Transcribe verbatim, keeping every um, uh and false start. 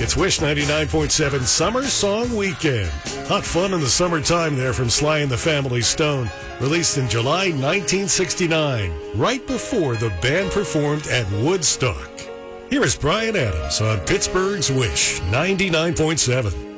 It's Wish ninety-nine point seven Summer Song Weekend. Hot fun in the summertime there from Sly and the Family Stone. Released in July nineteen sixty-nine, right before the band performed at Woodstock. Here is Bryan Adams on Pittsburgh's Wish ninety-nine point seven.